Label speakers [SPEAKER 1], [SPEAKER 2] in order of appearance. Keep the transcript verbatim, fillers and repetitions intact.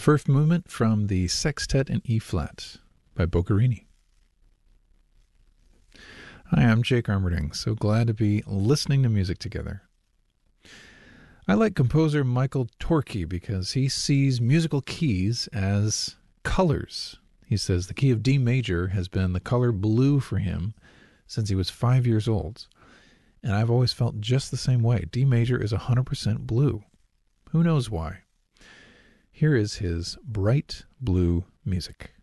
[SPEAKER 1] first movement from the Sextet in E-flat by Boccherini. Hi, I'm Jake Armerding. So glad to be listening to music together. I like composer Michael Torke because he sees musical keys as colors. He says the key of D major has been the color blue for him since he was five years old. And I've always felt just the same way. D major is one hundred percent blue. Who knows why? Here is his bright blue music.